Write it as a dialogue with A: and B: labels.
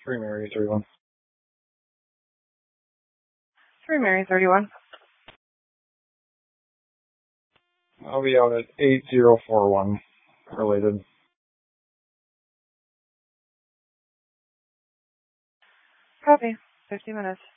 A: 3 Mary 31.
B: 3 Mary 31.
A: I'll be out at 8041 related.
B: Copy. 50 minutes.